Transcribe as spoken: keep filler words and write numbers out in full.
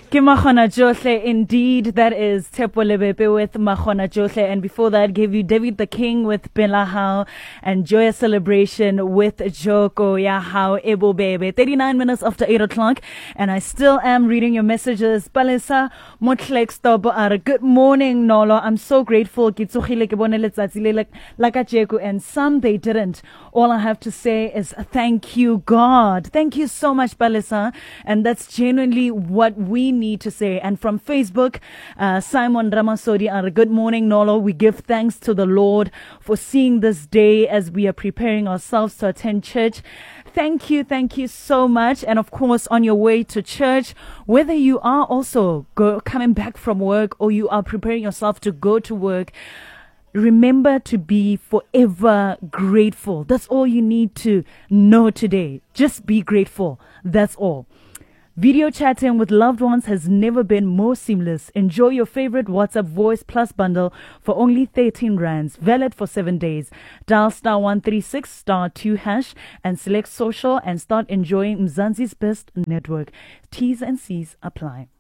Ke Makgona Johle, indeed, that is Tepo Lebepe with Makgona Johle, and before that gave you David the King with Belahao and Joyous Celebration with Joko Yahao Ebo Bebe. thirty-nine minutes after eight o'clock, and I still am reading your messages. Palesa Motlek Stobo are good morning, Nolo. I'm so grateful. Kitsukhile ke bone letsatsi le la kajeko, and some they didn't. All I have to say is thank you, God. Thank you so much, Palesa, and that's genuinely what we need to say. And from Facebook, uh, Simon Ramasodi, our good morning, Nolo. We give thanks to the Lord for seeing this day as we are preparing ourselves to attend church. Thank you, thank you so much. And of course, on your way to church, whether you are also go, coming back from work or you are preparing yourself to go to work, remember to be forever grateful. That's all you need to know today. Just be grateful. That's all. Video chatting with loved ones has never been more seamless. Enjoy your favorite WhatsApp Voice Plus bundle for only thirteen rands, valid for seven days. Dial star one three six star two hash and select social and start enjoying Mzansi's best network. T's and C's apply.